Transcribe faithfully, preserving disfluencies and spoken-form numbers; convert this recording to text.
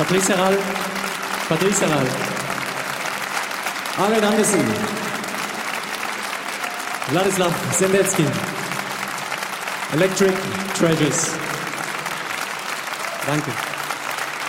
Patrice Serral, Patrice Serral, Arlen Andersen, Wladislav Sendetsky, Electric Treasures. Danke.